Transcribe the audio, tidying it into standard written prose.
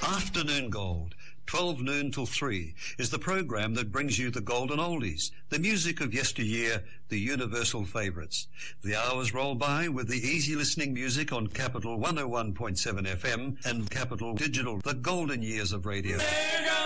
Afternoon Gold, 12 noon till 3, is the program that brings you the golden oldies, the music of yesteryear, the universal favourites. The hours roll by with the easy listening music on Capital 101.7 FM and Capital Digital, the golden years of radio.